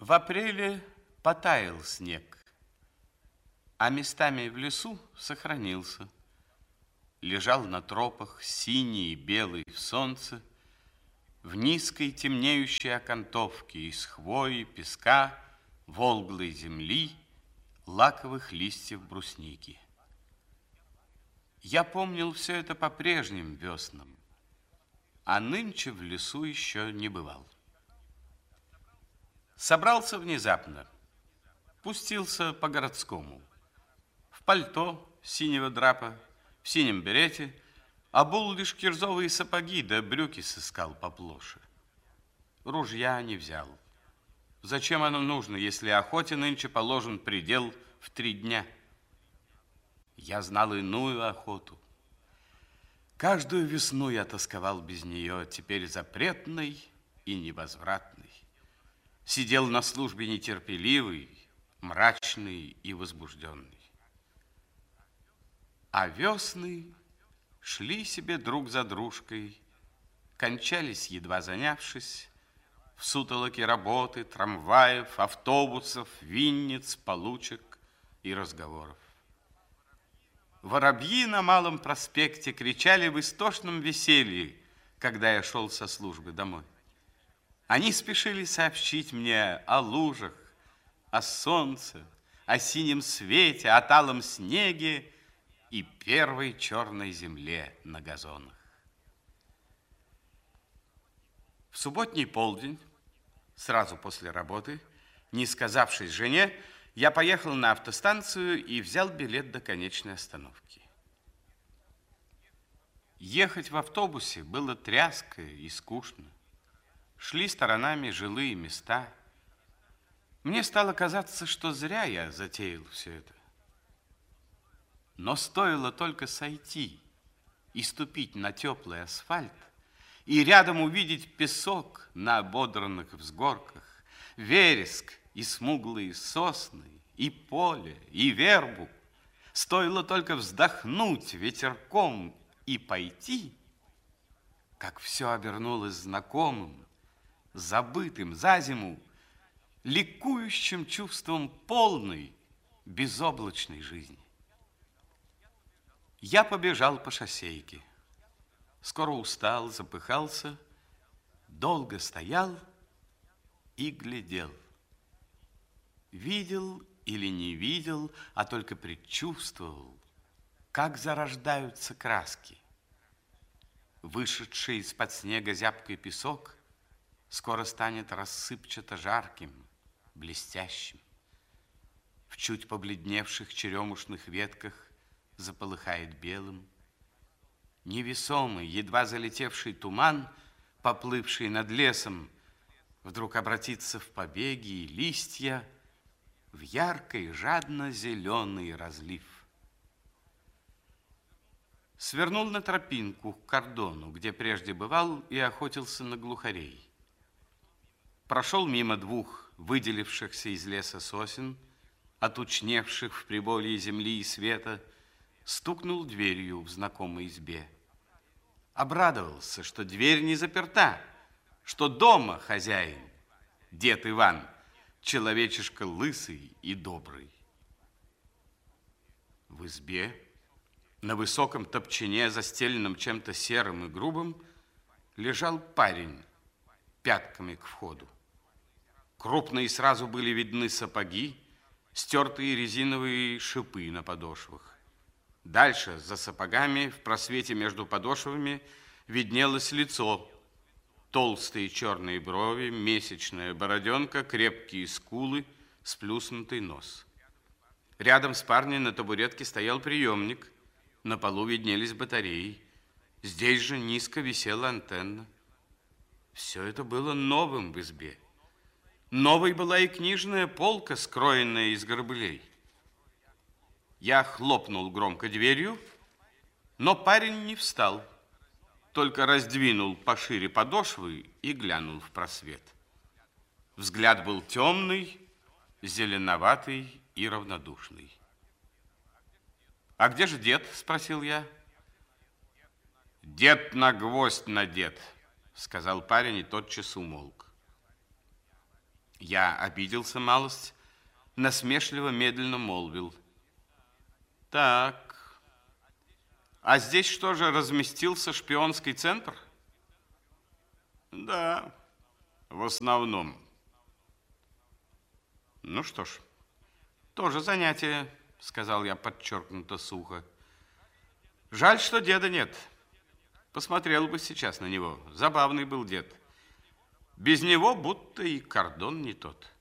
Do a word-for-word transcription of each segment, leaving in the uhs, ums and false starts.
В апреле потаял снег, а местами в лесу сохранился. Лежал на тропах синий и белый в солнце, в низкой темнеющей окантовке из хвои, песка, волглой земли, лаковых листьев брусники. Я помнил все это по прежним веснам, а нынче в лесу еще не бывал. Собрался внезапно, пустился по-городскому, в пальто синего драпа, в синем берете, обул лишь кирзовые сапоги, да брюки сыскал поплоше. Ружья не взял. Зачем оно нужно, если охоте нынче положен предел в три дня? Я знал иную охоту. Каждую весну я тосковал без нее, теперь запретной и невозвратной. Сидел на службе нетерпеливый, мрачный и возбужденный. А весны шли себе друг за дружкой, кончались, едва занявшись, в сутолоке работы, трамваев, автобусов, винниц, получек и разговоров. Воробьи на Малом проспекте кричали в истошном веселье, когда я шел со службы домой. Они спешили сообщить мне о лужах, о солнце, о синем свете, о талом снеге и первой черной земле на газонах. В субботний полдень, сразу после работы, не сказавшись жене, я поехал на автостанцию и взял билет до конечной остановки. Ехать в автобусе было тряско и скучно. Шли сторонами жилые места. Мне стало казаться, что зря я затеял все это. Но стоило только сойти и ступить на теплый асфальт, и рядом увидеть песок на ободранных взгорках, вереск и смуглые сосны, и поле, и вербу. Стоило только вздохнуть ветерком и пойти, как все обернулось знакомым, забытым за зиму, ликующим чувством полной, безоблачной жизни. Я побежал по шоссейке. Скоро устал, запыхался, долго стоял и глядел. Видел или не видел, а только предчувствовал, как зарождаются краски. Вышедший из-под снега зябкий песок скоро станет рассыпчато жарким, блестящим. В чуть побледневших черемушных ветках заполыхает белым. Невесомый, едва залетевший туман, поплывший над лесом, вдруг обратится в побеги и листья, в яркий, жадно-зеленый разлив. Свернул на тропинку к кордону, где прежде бывал и охотился на глухарей. Прошел мимо двух выделившихся из леса сосен, отучневших в приболье земли и света, стукнул дверью в знакомой избе. Обрадовался, что дверь не заперта, что дома хозяин, дед Иван, человечишка лысый и добрый. В избе, на высоком топчине, застеленном чем-то серым и грубым, лежал парень пятками к входу. Крупные сразу были видны сапоги, стертые резиновые шипы на подошвах. Дальше, за сапогами, в просвете между подошвами, виднелось лицо. Толстые черные брови, месячная бороденка, крепкие скулы, сплюснутый нос. Рядом с парнем на табуретке стоял приемник. На полу виднелись батареи. Здесь же низко висела антенна. Все это было новым в избе. Новой была и книжная полка, скроенная из горбылей. Я хлопнул громко дверью, но парень не встал, только раздвинул пошире подошвы и глянул в просвет. Взгляд был темный, зеленоватый и равнодушный. «А где же дед?» – спросил я. «Дед на гвоздь надет», – сказал парень и тотчас умолк. Я обиделся малость, насмешливо медленно молвил. Так, а здесь что же, разместился шпионский центр? Да, в основном. Ну что ж, тоже занятие, сказал я подчеркнуто сухо. Жаль, что деда нет. Посмотрел бы сейчас на него. Забавный был дед. Без него будто и кордон не тот.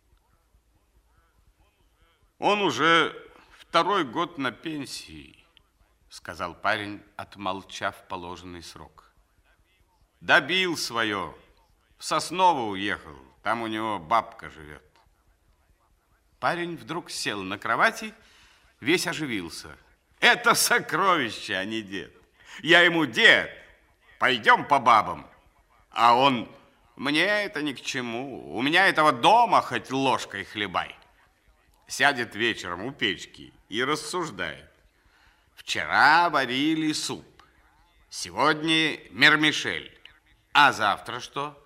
Он уже второй год на пенсии, сказал парень, отмолчав положенный срок. Добил свое. В Сосново уехал. Там у него бабка живет. Парень вдруг сел на кровати, весь оживился. Это сокровище, а не дед. Я ему: дед, пойдем по бабам. А он: мне это ни к чему. У меня этого дома хоть ложкой хлебай. Сядет вечером у печки и рассуждает. Вчера варили суп, сегодня мермишель, а завтра что?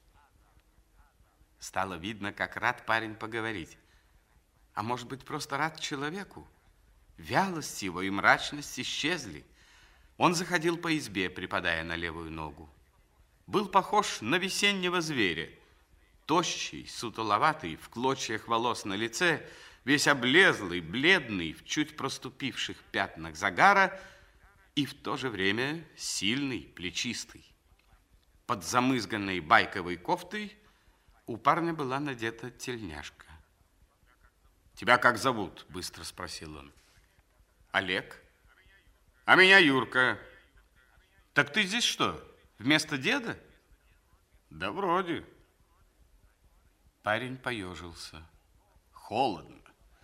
Стало видно, как рад парень поговорить. А может быть, просто рад человеку? Вялость его и мрачность исчезли. Он заходил по избе, припадая на левую ногу. Был похож на весеннего зверя. Тощий, сутуловатый, в клочьях волос на лице, весь облезлый, бледный, в чуть проступивших пятнах загара и в то же время сильный, плечистый. Под замызганной байковой кофтой у парня была надета тельняшка. «Тебя как зовут?» – быстро спросил он. «Олег». «А меня Юрка». «Так ты здесь что, вместо деда?» «Да вроде». Парень поежился. Холодно.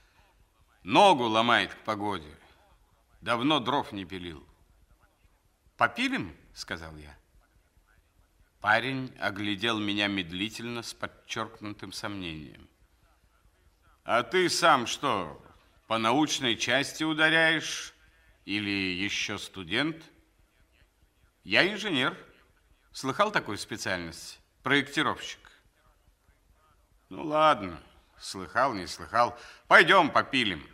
Ногу ломает к погоде. Давно дров не пилил. «Попилим?» – сказал я. Парень оглядел меня медлительно с подчеркнутым сомнением. «А ты сам что, по научной части ударяешь? Или еще студент?» «Я инженер. Слыхал такую специальность? Проектировщик». «Ну ладно, слыхал, не слыхал. Пойдем попилим».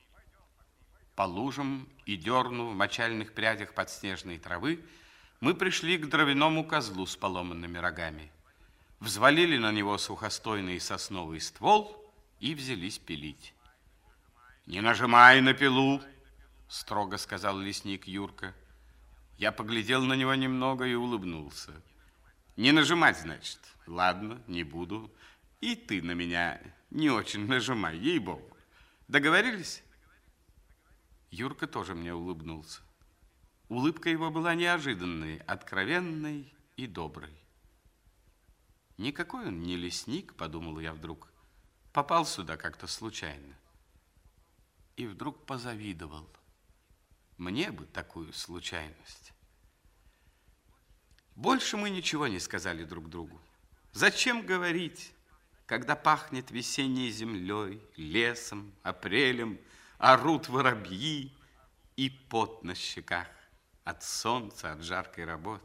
По лужам и дерну в мочальных прядях подснежной травы мы пришли к дровяному козлу с поломанными рогами. Взвалили на него сухостойный сосновый ствол и взялись пилить. «Не нажимай на пилу», — строго сказал лесник Юрка. Я поглядел на него немного и улыбнулся. «Не нажимать, значит? Ладно, не буду. И ты на меня не очень нажимай, ей-богу. Договорились?» Юрка тоже мне улыбнулся. Улыбка его была неожиданной, откровенной и доброй. Никакой он не лесник, подумал я вдруг. Попал сюда как-то случайно. И вдруг позавидовал. Мне бы такую случайность. Больше мы ничего не сказали друг другу. Зачем говорить, когда пахнет весенней землей, лесом, апрелем, орут воробьи и пот на щеках от солнца, от жаркой работы.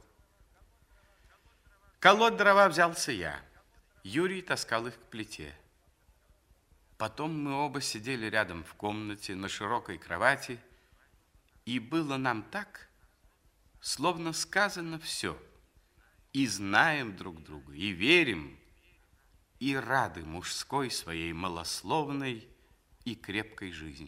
Колоть дрова взялся я. Юрий таскал их к плите. Потом мы оба сидели рядом в комнате на широкой кровати, и было нам так, словно сказано все. И знаем друг друга, и верим, и рады мужской своей малословной и крепкой жизни.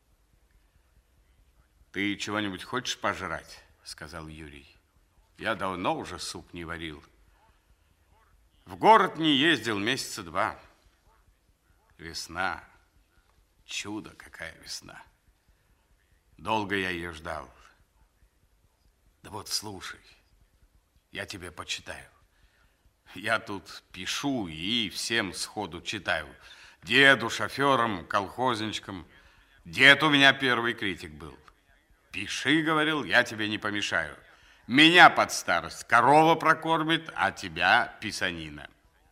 «Ты чего-нибудь хочешь пожрать?» – сказал Юрий. «Я давно уже суп не варил. В город не ездил месяца два. Весна. Чудо, какая весна. Долго я ее ждал. Да вот слушай, я тебе почитаю. Я тут пишу и всем сходу читаю. Деду, шоферам, колхозничкам. Дед у меня первый критик был. Пиши, говорил, я тебе не помешаю. Меня под старость корова прокормит, а тебя писанина».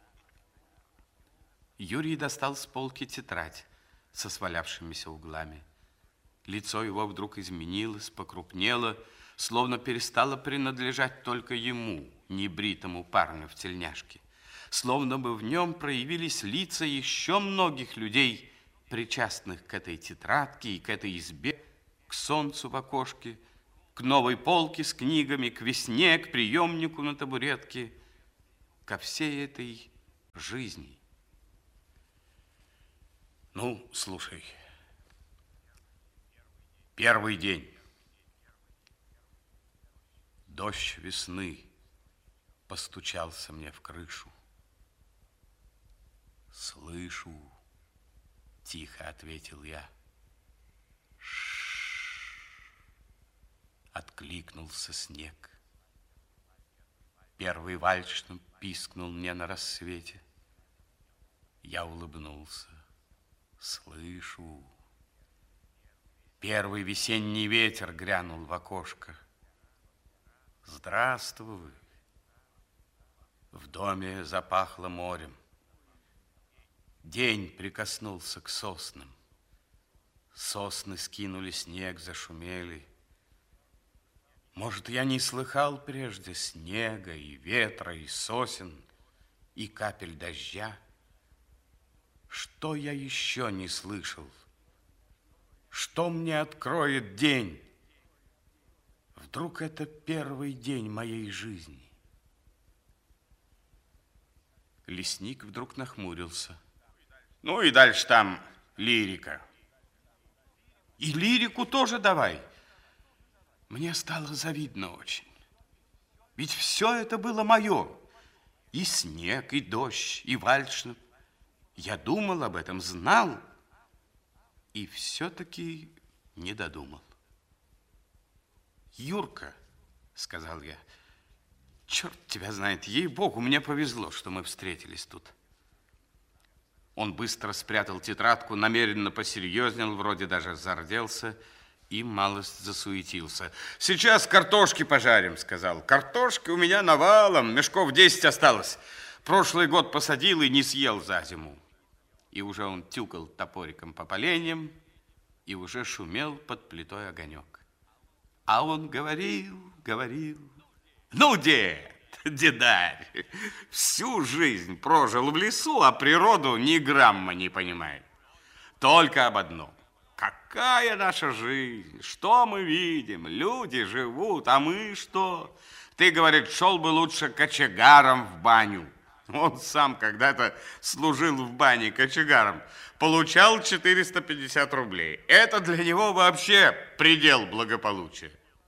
Юрий достал с полки тетрадь со свалявшимися углами. Лицо его вдруг изменилось, покрупнело, словно перестало принадлежать только ему, небритому парню в тельняшке. словно бы в нем проявились лица еще многих людей, причастных к этой тетрадке и к этой избе, к солнцу в окошке, к новой полке с книгами, к весне, к приемнику на табуретке, ко всей этой жизни. Ну, слушай, первый день. Дождь весны постучался мне в крышу. Слышу, тихо ответил я. Ш-ш-ш. Откликнулся снег. Первый вальшным пискнул мне на рассвете. Я улыбнулся. Слышу. Первый весенний ветер грянул в окошко. Здравствуй. В доме запахло морем. День прикоснулся к соснам. Сосны скинули снег, зашумели. Может, я не слыхал прежде снега и ветра, и сосен, и капель дождя? Что я еще не слышал? Что мне откроет день? Вдруг это первый день моей жизни? Лесник вдруг нахмурился. Ну и дальше там лирика. И лирику тоже давай. Мне стало завидно очень. Ведь все это было мое. И снег, и дождь, и вальшнеп. Я думал об этом, знал, и все-таки не додумал. Юрка, сказал я, черт тебя знает, ей-богу, мне повезло, что мы встретились тут. Он быстро спрятал тетрадку, намеренно посерьезнел, вроде даже зарделся и малость засуетился. Сейчас картошки пожарим, сказал. Картошки у меня навалом, мешков десять осталось. Прошлый год посадил и не съел за зиму. И уже он тюкал топориком по поленьям, и уже шумел под плитой огонек. А он говорил, говорил. Ну, дед, дедарь, всю жизнь прожил в лесу, а природу ни грамма не понимает. Только об одном. Какая наша жизнь? Что мы видим? Люди живут, а мы что? Ты, говорит, шел бы лучше кочегаром в баню. Он сам когда-то служил в бане кочегаром, получал четыреста пятьдесят рублей. Это для него вообще предел благополучия.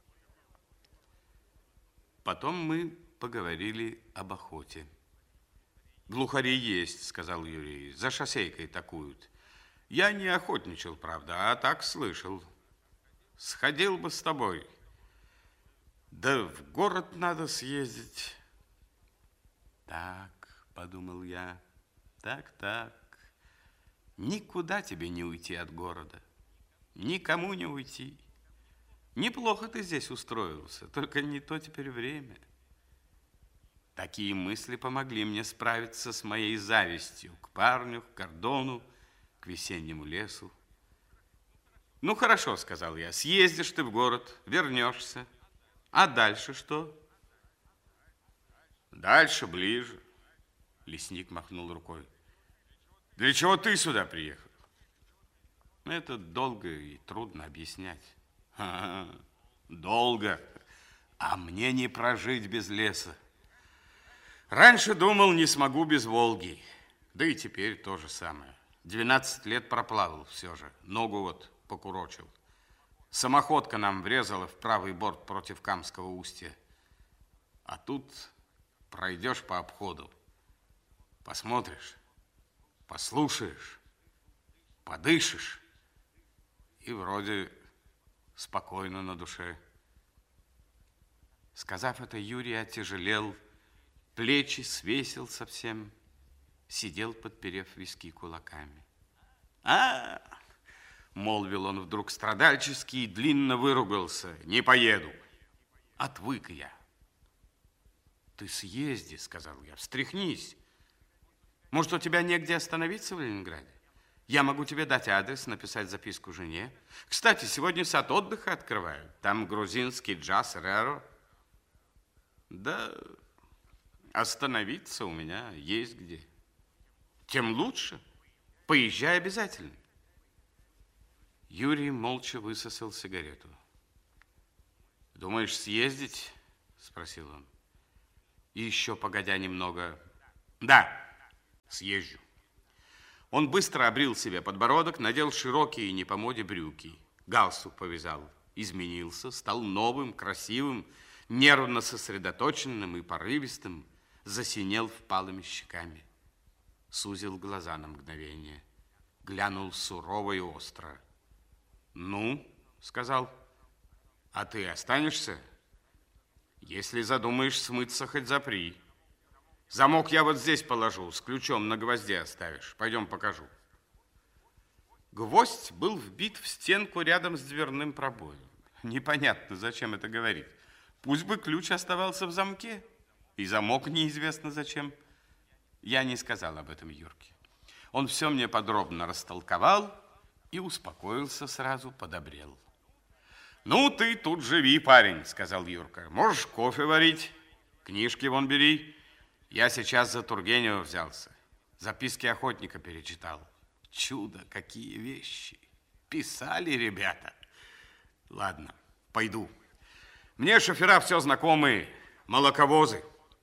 Потом мы поговорили об охоте. Глухари есть, сказал Юрий, за шосейкой такуют. Я не охотничал, правда, а так слышал. Сходил бы с тобой. Да в город надо съездить. Так, подумал я, так, так. Никуда тебе не уйти от города. Никому не уйти. Неплохо ты здесь устроился, только не то теперь время. Такие мысли помогли мне справиться с моей завистью к парню, к кордону, к весеннему лесу. Ну, хорошо, сказал я, съездишь ты в город, вернешься. А дальше что? Дальше ближе. Лесник махнул рукой. Для чего ты сюда приехал? Это долго и трудно объяснять. Ха-ха, долго. А мне не прожить без леса. Раньше думал, не смогу без Волги. Да и теперь то же самое. двенадцать лет проплавал все же. Ногу вот покурочил. Самоходка нам врезала в правый борт против Камского устья. А тут пройдешь по обходу. Посмотришь, послушаешь, подышишь. И вроде спокойно на душе. Сказав это, Юрий отяжелел, плечи свесил совсем, сидел, подперев виски кулаками. А, молвил он вдруг страдальчески и длинно выругался. Не поеду. Отвык я. Ты съезди, сказал я, встряхнись. Может, у тебя негде остановиться в Ленинграде? Я могу тебе дать адрес, написать записку жене. Кстати, сегодня сад отдыха открывают. Там грузинский джаз, реро. Да, Остановиться у меня есть где. Тем лучше. Поезжай обязательно. Юрий молча высосал сигарету. Думаешь, съездить? Спросил он. И еще погодя немного. Да, съезжу. Он быстро обрил себе подбородок, надел широкие не по моде брюки. Галстук повязал. Изменился, стал новым, красивым, нервно сосредоточенным и порывистым, засинел впалыми щеками. Сузил глаза на мгновение, глянул сурово и остро. «Ну, — сказал, — а ты останешься? Если задумаешь смыться, хоть запри. Замок я вот здесь положу, с ключом на гвозде оставишь. Пойдем покажу». Гвоздь был вбит в стенку рядом с дверным пробоем. Непонятно, зачем это говорить. Пусть бы ключ оставался в замке, и замок неизвестно зачем. Я не сказал об этом Юрке. Он все мне подробно растолковал и успокоился сразу, подобрел. «Ну, ты тут живи, парень, — сказал Юрка. Можешь кофе варить, книжки вон бери. Я сейчас за Тургенева взялся. Записки охотника перечитал. Чудо, какие вещи. Писали ребята. Ладно, пойду. Мне шофера все знакомые, молоковозы».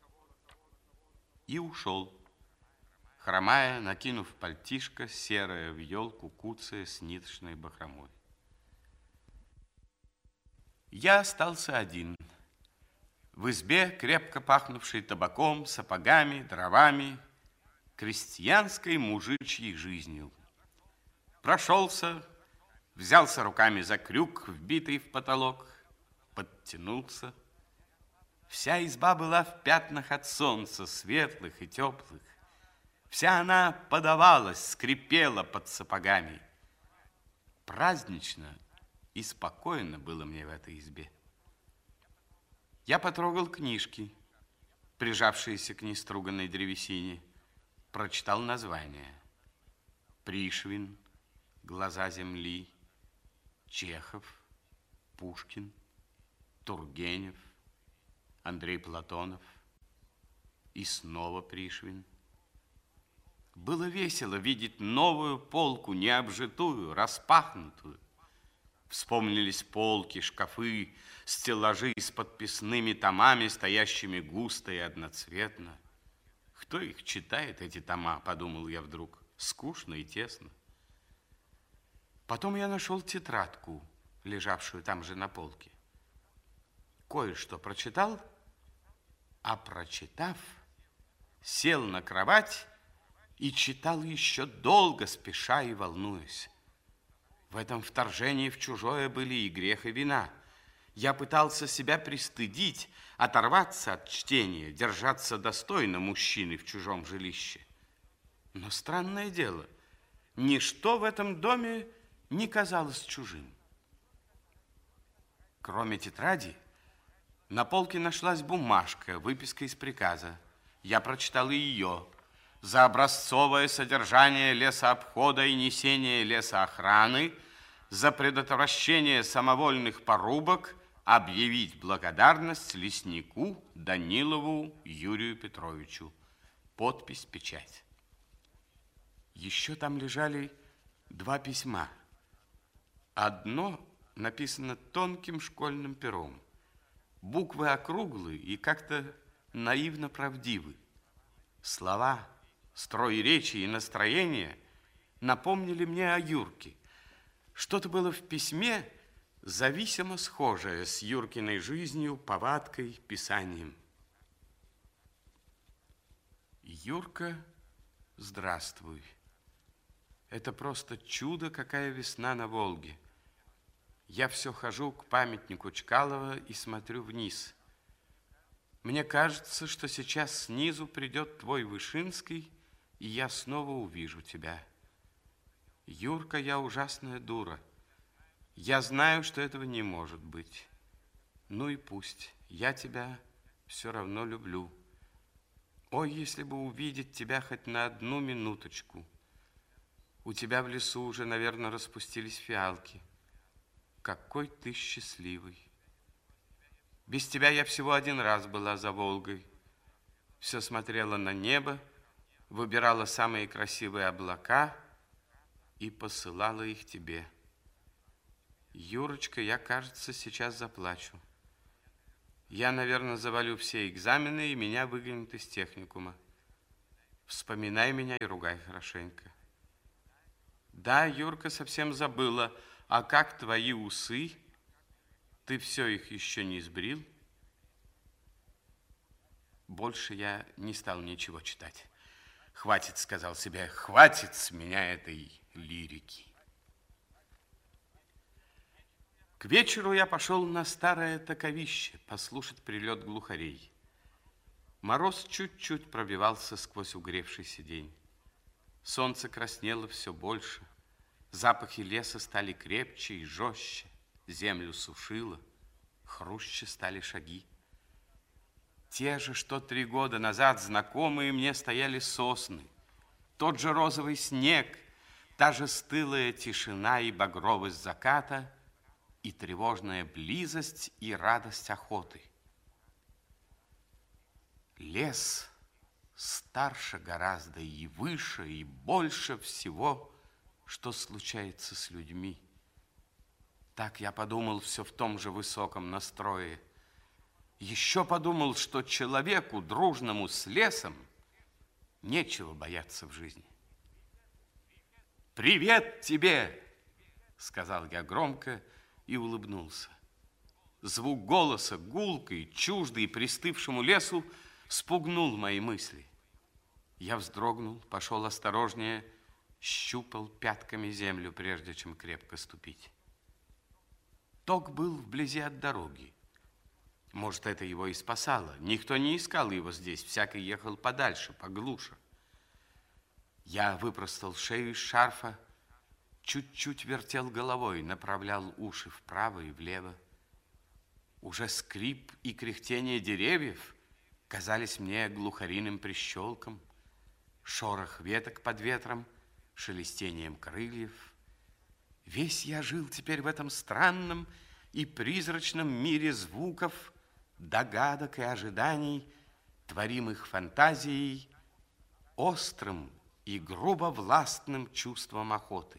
И ушел, хромая, накинув пальтишко, серое в елку, куцая с ниточной бахромой. Я остался один. В избе, крепко пахнувшей табаком, сапогами, дровами, крестьянской мужичьей жизнью. Прошелся, взялся руками за крюк, вбитый в потолок, подтянулся. Вся изба была в пятнах от солнца, светлых и теплых. Вся она подавалась, скрипела под сапогами. Празднично и спокойно было мне в этой избе. Я потрогал книжки, прижавшиеся к неструганной древесине, прочитал названия. Пришвин, «Глаза земли», Чехов, Пушкин, Тургенев, Андрей Платонов и снова Пришвин. Было весело видеть новую полку, необжитую, распахнутую. Вспомнились полки, шкафы, стеллажи с подписными томами, стоящими густо и одноцветно. Кто их читает, эти тома, подумал я вдруг. Скучно и тесно. Потом я нашел тетрадку, лежавшую там же на полке. Кое-что прочитал, а прочитав, сел на кровать и читал еще долго, спеша и волнуясь. В этом вторжении в чужое были и грех, и вина. Я пытался себя пристыдить, оторваться от чтения, держаться достойно мужчины в чужом жилище. Но странное дело, ничто в этом доме не казалось чужим. Кроме тетради, на полке нашлась бумажка, выписка из приказа. Я прочитал и ее. За образцовое содержание лесообхода и несение лесоохраны, за предотвращение самовольных порубок объявить благодарность леснику Данилову Юрию Петровичу. Подпись, печать. Еще там лежали два письма. Одно написано тонким школьным пером. Буквы округлые и как-то наивно правдивы. Слова, строй речи и настроение напомнили мне о Юрке. Что-то было в письме зависимо схожее с Юркиной жизнью, повадкой, писанием. Юрка, здравствуй. Это просто чудо, какая весна на Волге. Я все хожу к памятнику Чкалова и смотрю вниз. Мне кажется, что сейчас снизу придет твой Вышинский, и я снова увижу тебя. Юрка, я ужасная дура. Я знаю, что этого не может быть. Ну и пусть. Я тебя все равно люблю. Ой, если бы увидеть тебя хоть на одну минуточку. У тебя в лесу уже, наверное, распустились фиалки. Какой ты счастливый. Без тебя я всего один раз была за Волгой. все смотрела на небо, выбирала самые красивые облака и посылала их тебе. Юрочка, я, кажется, сейчас заплачу. Я, наверное, завалю все экзамены, и меня выгонят из техникума. Вспоминай меня и ругай хорошенько. Да, Юрка, совсем забыла. А как твои усы? Ты все их еще не сбрил? Больше я не стал ничего читать. Хватит, сказал себе, хватит с меня этой лирики. К вечеру я пошел на старое таковище послушать прилет глухарей. Мороз чуть-чуть пробивался сквозь угревшийся день. Солнце краснело все больше. Запахи леса стали крепче и жестче. Землю сушило, хруще стали шаги. Те же, что три года назад знакомые мне стояли сосны. Тот же розовый снег, та же стылая тишина и багровость заката, и тревожная близость и радость охоты. Лес старше гораздо и выше, и больше всего, что случается с людьми. Так я подумал все в том же высоком настрое. Еще подумал, что человеку, дружному с лесом, нечего бояться в жизни. «Привет тебе!» — сказал я громко и улыбнулся. Звук голоса, гулкой, чуждый пристывшему лесу, спугнул мои мысли. Я вздрогнул, пошел осторожнее, щупал пятками землю, прежде чем крепко ступить. Ток был вблизи от дороги. Может, это его и спасало. Никто не искал его здесь, всякий ехал подальше, поглуше. Я выпростал шею из шарфа, чуть-чуть вертел головой, направлял уши вправо и влево. Уже скрип и кряхтение деревьев казались мне глухариным прищелком, шорох веток под ветром, шелестением крыльев. Весь я жил теперь в этом странном и призрачном мире звуков, догадок и ожиданий, творимых фантазией, острым и грубо властным чувством охоты.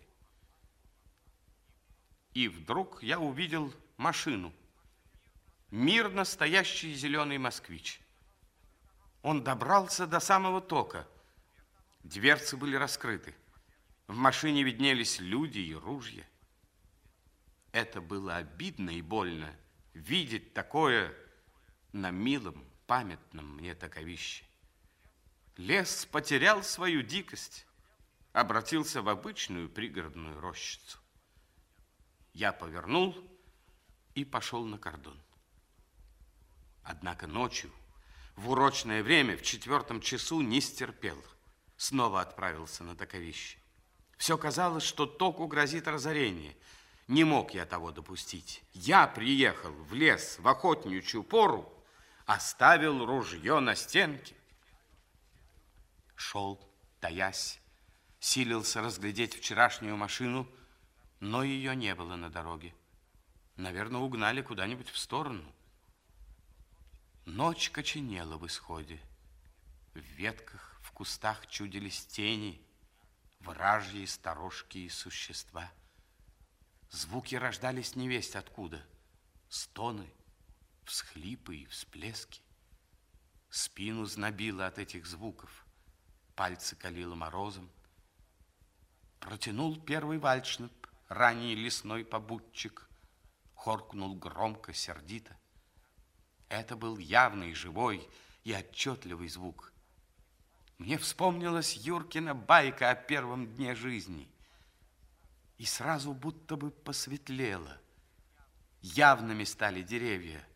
И вдруг я увидел машину. Мирно стоящий зеленый москвич. Он добрался до самого тока. Дверцы были раскрыты. В машине виднелись люди и ружья. Это было обидно и больно, видеть такое на милом, памятном мне таковище. Лес потерял свою дикость, обратился в обычную пригородную рощицу. Я повернул и пошел на кордон. Однако ночью, в урочное время, в четвертом часу, не стерпел. Снова отправился на таковище. Все казалось, что току грозит разорение. Не мог я того допустить. Я приехал в лес в охотничью пору, оставил ружье на стенке. Шел, таясь, силился разглядеть вчерашнюю машину, но ее не было на дороге. Наверное, угнали куда-нибудь в сторону. Ночь коченела в исходе. В ветках, в кустах чудились тени, вражьи, сторожкие существа. Звуки рождались невесть откуда. Стоны, всхлипы и всплески. Спину знобило от этих звуков. Пальцы калило морозом. Протянул первый вальшнеп, ранний лесной побудчик. Хоркнул громко, сердито. Это был явный, живой и отчетливый звук. Мне вспомнилась Юркина байка о первом дне жизни. И сразу будто бы посветлело. Явными стали деревья.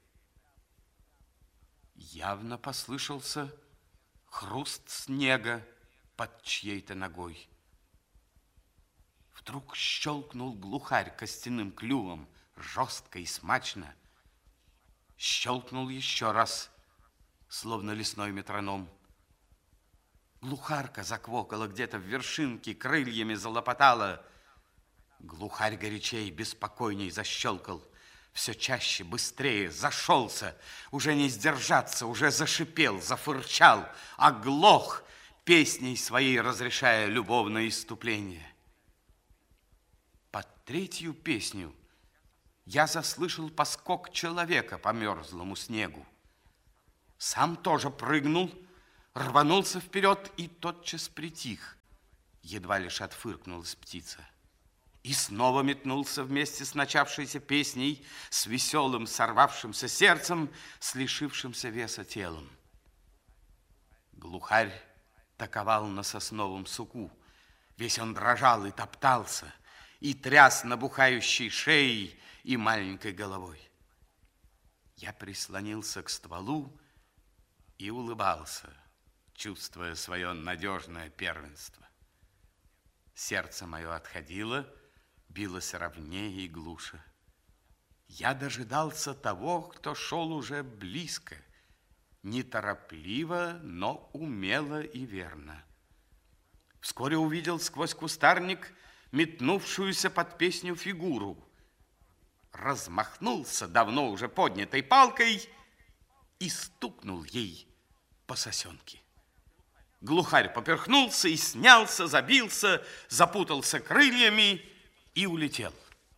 Явно послышался хруст снега под чьей-то ногой. Вдруг щелкнул глухарь костяным клювом, жестко и смачно. Щелкнул еще раз, словно лесной метроном. Глухарка заквокала где-то в вершинке, крыльями залопотала. Глухарь горячей, беспокойней защелкал. все чаще, быстрее, зашелся, уже не сдержаться, уже зашипел, зафырчал, оглох, песней своей разрешая любовное исступление. Под третью песню я заслышал поскок человека по мерзлому снегу. Сам тоже прыгнул, рванулся вперед и тотчас притих, едва лишь отфыркнулась птица. И снова метнулся вместе с начавшейся песней, с веселым сорвавшимся сердцем, с лишившимся веса телом. Глухарь таковал на сосновом суку. Весь он дрожал и топтался, и тряс набухающей шеей и маленькой головой. Я прислонился к стволу и улыбался, чувствуя свое надежное первенство. Сердце мое отходило, билось ровнее и глуше. Я дожидался того, кто шел уже близко, неторопливо, но умело и верно. Вскоре увидел сквозь кустарник метнувшуюся под песню фигуру. Размахнулся давно уже поднятой палкой и стукнул ей по сосенке. Глухарь поперхнулся и снялся, забился, запутался крыльями и улетел.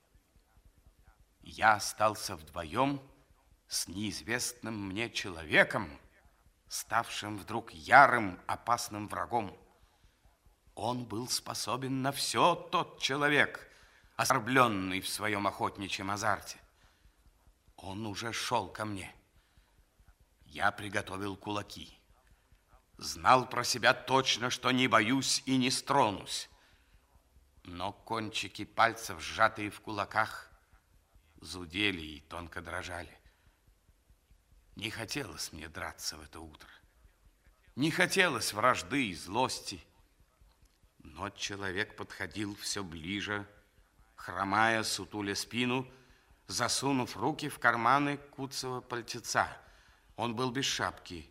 Я остался вдвоем с неизвестным мне человеком, ставшим вдруг ярым, опасным врагом. Он был способен на все, тот человек, оскорбленный в своем охотничьем азарте. Он уже шел ко мне. Я приготовил кулаки. Знал про себя точно, что не боюсь и не стронусь. Но кончики пальцев, сжатые в кулаках, зудели и тонко дрожали. Не хотелось мне драться в это утро. Не хотелось вражды и злости. Но человек подходил все ближе, хромая, сутуля спину, засунув руки в карманы куцого пальтеца. Он был без шапки.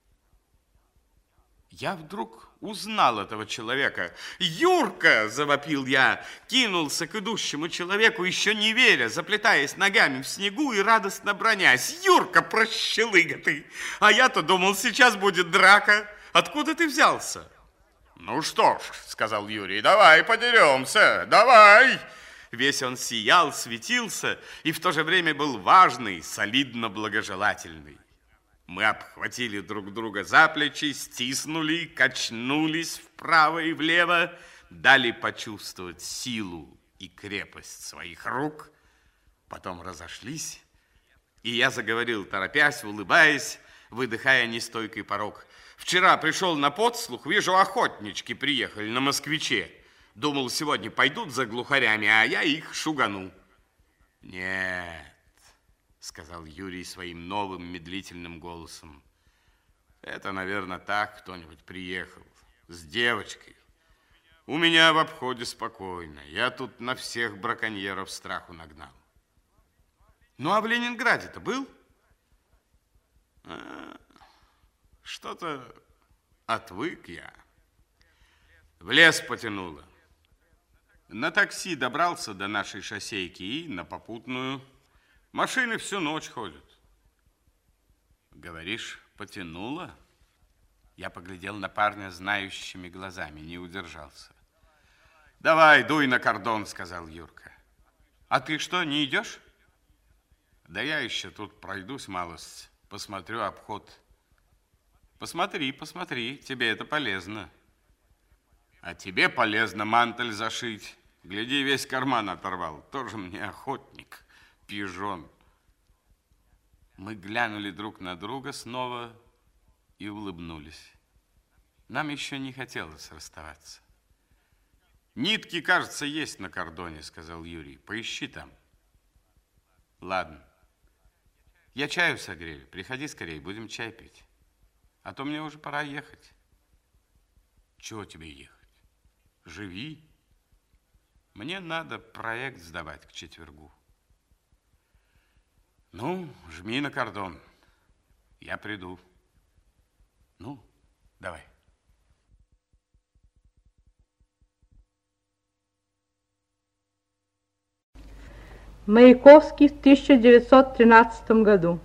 Я вдруг узнал этого человека. «Юрка!» – завопил я, кинулся к идущему человеку, еще не веря, заплетаясь ногами в снегу и радостно бронясь. «Юрка, прощелыга ты! А я-то думал, сейчас будет драка. Откуда ты взялся?» «Ну что ж», – сказал Юрий, – «давай подеремся, давай!» Весь он сиял, светился и в то же время был важный, солидно благожелательный. Мы обхватили друг друга за плечи, стиснули, качнулись вправо и влево, дали почувствовать силу и крепость своих рук, потом разошлись, и я заговорил, торопясь, улыбаясь, выдыхая нестойкий порог. «Вчера пришел на подслух, вижу, охотнички приехали на москвиче. Думал, сегодня пойдут за глухарями, а я их шугану». «Нет», — сказал Юрий своим новым медлительным голосом. «Это, наверное, так кто-нибудь приехал с девочкой. У меня в обходе спокойно. Я тут на всех браконьеров страху нагнал». «Ну, а в Ленинграде-то был?» А, «Что-то отвык я. В лес потянуло. На такси добрался до нашей шоссейки и на попутную. Машины всю ночь ходят». «Говоришь, потянуло?» Я поглядел на парня знающими глазами, не удержался. «Давай, дуй на кордон», — сказал Юрка. «А ты что, не идешь?» «Да я еще тут пройдусь малость, посмотрю обход». «Посмотри, посмотри, тебе это полезно». «А тебе полезно мантель зашить. Гляди, весь карман оторвал. Тоже мне охотник, пижон». Мы глянули друг на друга снова и улыбнулись. Нам еще не хотелось расставаться. «Нитки, кажется, есть на кордоне», — сказал Юрий. «Поищи там». «Ладно. Я чаю согрею. Приходи скорее, будем чай пить. А то мне уже пора ехать». «Чего тебе ехать? Живи. Мне надо проект сдавать к четвергу». «Ну, жми на кордон. Я приду. Ну, давай». Маяковский в тысяча девятьсот тринадцатом году.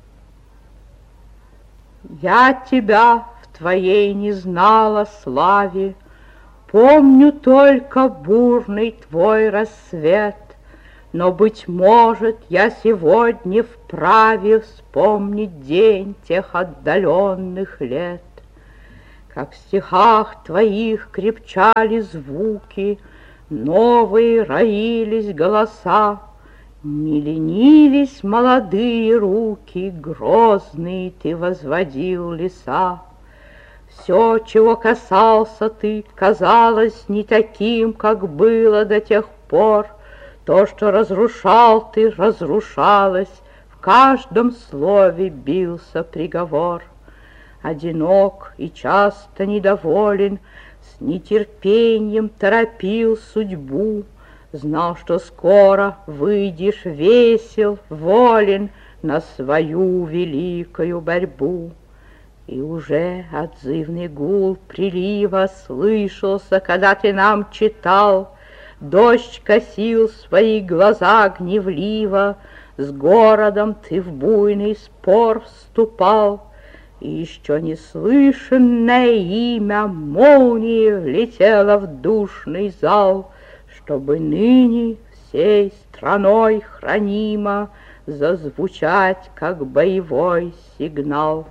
Я тебя в твоей не знала славе, помню только бурный твой рассвет, но, быть может, я сегодня вправе вспомнить день тех отдаленных лет. Как в стихах твоих крепчали звуки, новые роились голоса, не ленились молодые руки, грозные ты возводил леса. Все, чего касался ты, казалось не таким, как было до тех пор. То, что разрушал ты, разрушалось, в каждом слове бился приговор. Одинок и часто недоволен, с нетерпением торопил судьбу, знал, что скоро выйдешь весел, волен на свою великую борьбу. И уже отзывный гул прилива слышался, когда ты нам читал. Дождь косил свои глаза гневливо, с городом ты в буйный спор вступал. И еще неслышанное имя молнии влетело в душный зал, чтобы ныне всей страной хранимо зазвучать, как боевой сигнал.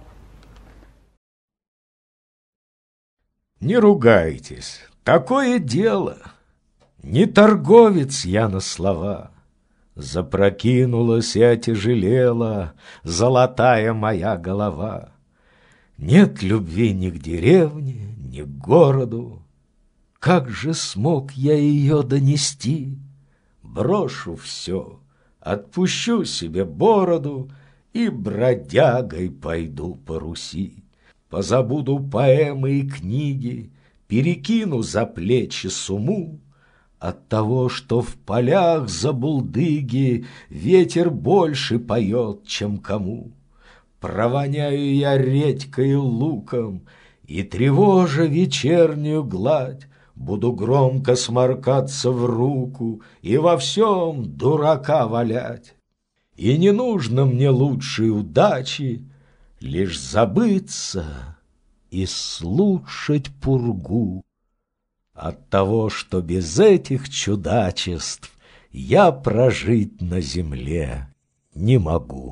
Не ругайтесь, такое дело. Не торговец я на слова. Запрокинулась и отяжелела золотая моя голова. Нет любви ни к деревне, ни к городу. Как же смог я ее донести? Брошу все, отпущу себе бороду и бродягой пойду по Руси. Позабуду поэмы и книги, перекину за плечи суму. От того, что в полях за булдыги ветер больше поет, чем кому. Провоняю я редькой и луком, и, тревожа вечернюю гладь, буду громко сморкаться в руку и во всем дурака валять. И не нужно мне лучшей удачи, лишь забыться и слушать пургу. От того, что без этих чудачеств я прожить на земле не могу.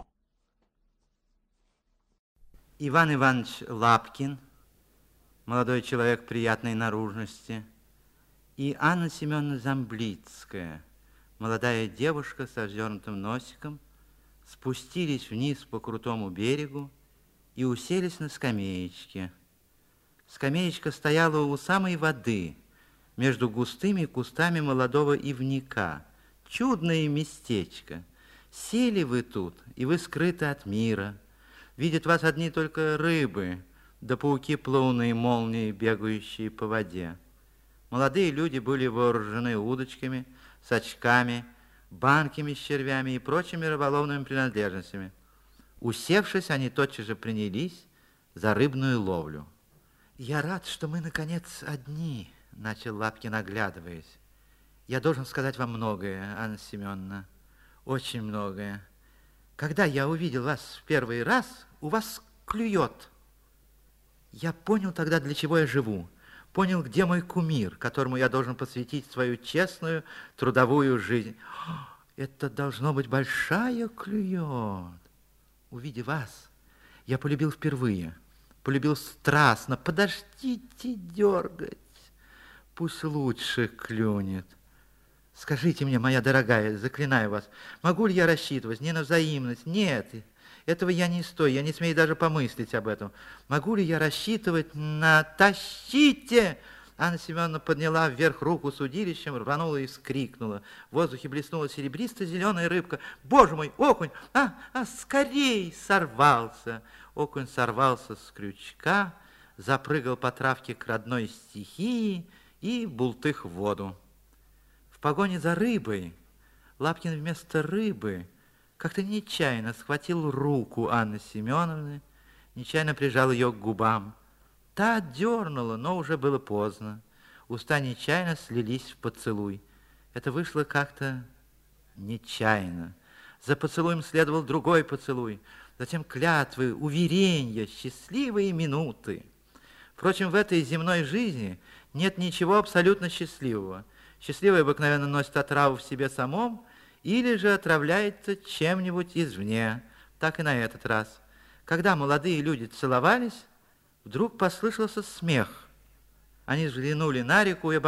Иван Иванович Лапкин, молодой человек приятной наружности, и Анна Семеновна Замблицкая, молодая девушка со вздернутым носиком, спустились вниз по крутому берегу и уселись на скамеечке. Скамеечка стояла у самой воды, между густыми кустами молодого ивника. Чудное местечко. Сели вы тут, и вы скрыты от мира. Видят вас одни только рыбы, да пауки плавные молнии, бегающие по воде. Молодые люди были вооружены удочками, сачками, банками с червями и прочими рыболовными принадлежностями. Усевшись, они тотчас же принялись за рыбную ловлю. «Я рад, что мы, наконец, одни», — начал Лапкин, оглядываясь. «Я должен сказать вам многое, Анна Семеновна, очень многое. Когда я увидел вас в первый раз, у вас клюет. Я понял тогда, для чего я живу, понял, где мой кумир, которому я должен посвятить свою честную трудовую жизнь. Это должно быть большая клюет. Увидев вас, я полюбил впервые, полюбил страстно. Подождите дергать, пусть лучше клюнет. Скажите мне, моя дорогая, заклинаю вас, могу ли я рассчитывать не на взаимность? Нет, этого я не стою, я не смею даже помыслить об этом. Могу ли я рассчитывать на... Тащите! Анна Семеновна подняла вверх руку с удилищем, рванула и вскрикнула. В воздухе блеснула серебристо-зеленая рыбка. Боже мой, окунь! А, а, скорей! Сорвался! Окунь сорвался с крючка, запрыгал по травке к родной стихии и бултых в воду. В погоне за рыбой Лапкин вместо рыбы как-то нечаянно схватил руку Анны Семеновны, нечаянно прижал ее к губам. Та дернула, но уже было поздно. Уста нечаянно слились в поцелуй. Это вышло как-то нечаянно. За поцелуем следовал другой поцелуй, затем клятвы, уверения, счастливые минуты. Впрочем, в этой земной жизни нет ничего абсолютно счастливого. Счастливый обыкновенно носит отраву в себе самом или же отравляется чем-нибудь извне. Так и на этот раз. Когда молодые люди целовались, вдруг послышался смех. Они взглянули на реку и